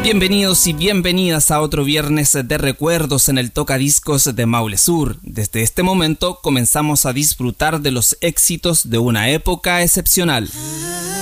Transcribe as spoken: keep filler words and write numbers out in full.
Bienvenidos y bienvenidas a otro viernes de recuerdos en el Tocadiscos de Maule Sur. Desde este momento comenzamos a disfrutar de los éxitos de una época excepcional.